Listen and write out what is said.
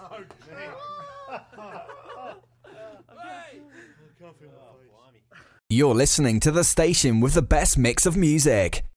Oh, man. I can't feel my face. You're listening to the station with the best mix of music.